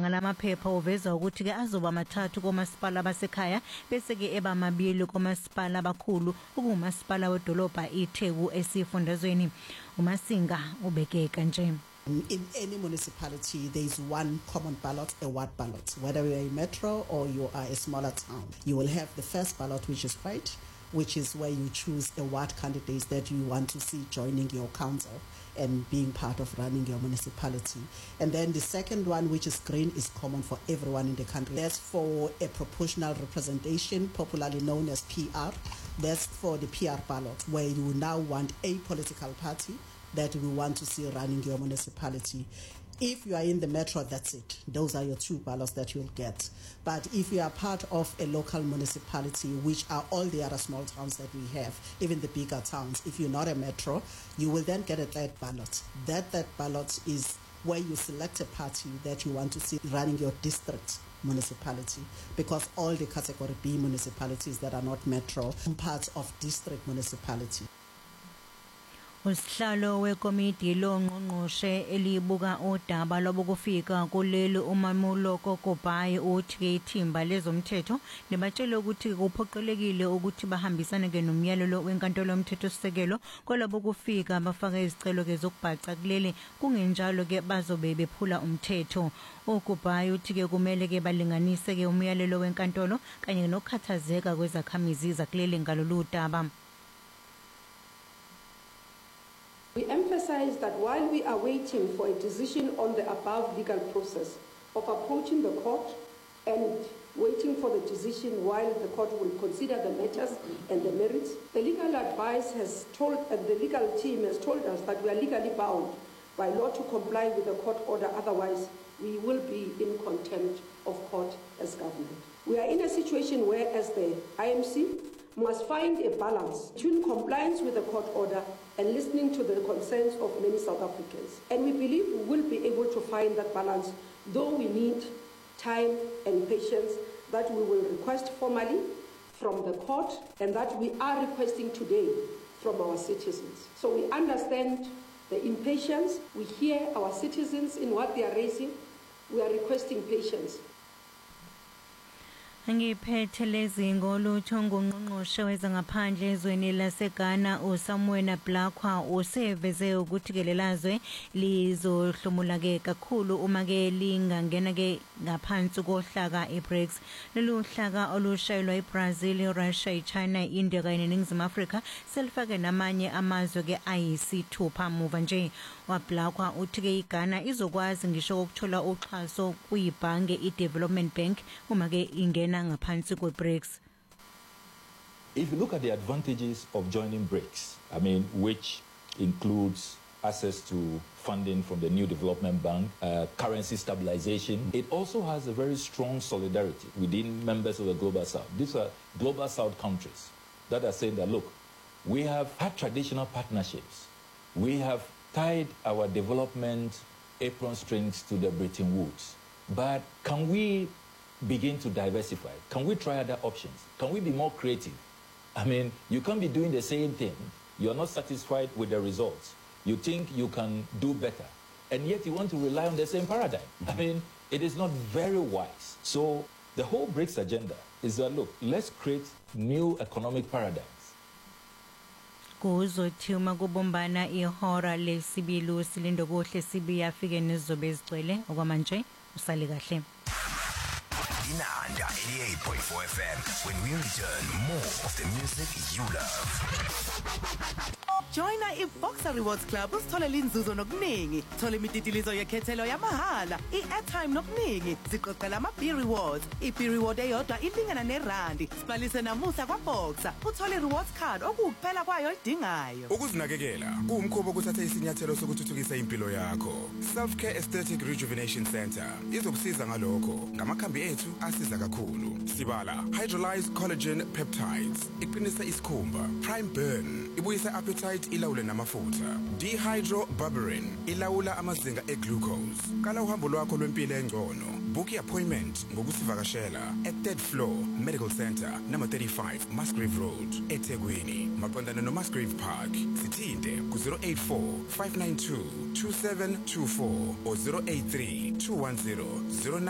ngalamaphepha uveza ukuthi ke azoba mathathu komasipala abasekhaya bese ke eba mabili komasipala abakhulu ukumasipala wedolobha iTheku esifundazweni. uMasinga ubeke kanje. In any municipality, there is one common ballot, a ward ballot. Whether you are a metro or you are a smaller town, you will have the first ballot, which is white, which is where you choose a ward candidate that you want to see joining your council and being part of running your municipality. And then the second one, which is green, is common for everyone in the country. That's for a proportional representation, popularly known as PR. That's for the PR ballot, where you now want a political party that we want to see running your municipality. If you are in the metro, that's it. Those are your two ballots that you'll get. But if you are part of a local municipality, which are all the other small towns that we have, even the bigger towns, if you're not a metro, you will then get a third ballot. That ballot is where you select a party that you want to see running your district municipality, because all the category B municipalities that are not metro are part of district municipality. Usihlalo wekomiti longqongqoshe elibuka udaba lobukufika kuleli umamulo kokobhayi uthi ithimba lezomthetho libatshela ukuthi kuphoqelekile ukuthi bahambisane ke nomyalelo wenkantolo yomthethosisekelo kwalabo kufika bafaka izicelo ke zokubhaca kuleli kungenjalo ke bazobe bephula umthetho. Ukubhayi uthi ke kumele ke balinganise ke umyalelo wenkantolo kanye nokhathazeka kwezakhamizi zakuleli ngalolu daba. We emphasize that while we are waiting for a decision on the above legal process of approaching the court and waiting for the decision while the court will consider the matters and the merits, the legal advice has told, and the legal team has told us that we are legally bound by law to comply with the court order, otherwise we will be in contempt of court as government. We are in a situation where, as the IMC, must find a balance between compliance with the court order and listening to the concerns of many South Africans. And we believe we will be able to find that balance, though we need time and patience that we will request formally from the court and that we are requesting today from our citizens. So we understand the impatience. We hear our citizens in what they are raising. We are requesting patience. Ngiphethe lezi ngolutho ngongqongqoshe wezangaphandle ezweni laseGhana uSamuel Blakwa useveze ukuthi ke lelazwe lizohlomula ke kakhulu uma ke lingangena ke ngaphansi kohlaka iBRICS. Lolu hlaka olushayelwa iBrazil, Russia, iChina, India kanye neNingizimu Afrika selifake namanye amazwe ke ayisithupha muva nje. WaBlakwa uthi ke iGhana izokwazi ngisho ukuthola uxhaso kuyibhange iDevelopment Bank uma ke ingena. If you look at the advantages of joining BRICS, which includes access to funding from the new development bank, currency stabilization, it also has a very strong solidarity within members of the Global South. These are Global South countries that are saying that, look, we have had traditional partnerships. We have tied our development apron strings to the Bretton Woods. But can we begin to diversify? Can we try other options? Can we be more creative? You can't be doing the same thing. You're not satisfied with the results. You think you can do better. And yet you want to rely on the same paradigm. It is not very wise. So the whole BRICS agenda is that, look, let's create new economic paradigms. Kuzothi uma kubumbana ihora lesibili silindo kohle sibi afike nezobe ezigcwele okwamanje usale kahle. Inanda 88.4 FM. When we return, more of the music you love. Joina iBoxer Rewards Club usithole inzuzo nokuningi. Thola imititilizo yekhethelo yamahala, i-airtime nokuningi. Siqoqela ama-B rewards. I-B reward eyodwa ilingana nerandi. Sibhalise namuhla kwaBoxer. Uthole rewards card okuphela kwayo idingayo. Ukuzinakekela kuwumkhubo ukuthatha isinyathelo sokuthuthukisa impilo yakho. Self-Care Aesthetic Rejuvenation Center izokusiza ngalokho. Ngamakhambi ethu asiza kakhulu. Sibala hydrolyzed collagen peptides iqinisa isikhumba. Prime Burn ibuyisa appetite ilawule namafutha. Dehydroberberine ilawula amazinga eglucose. Kala uhambo lwakho lwempilo engcono. Book appointment ngokusivakashela at 3rd floor Medical Center number 35 Musgrave Road eThekwini. Maqondana noMusgrave Park. Sithinte ku 084 592 2724 or 083 210 09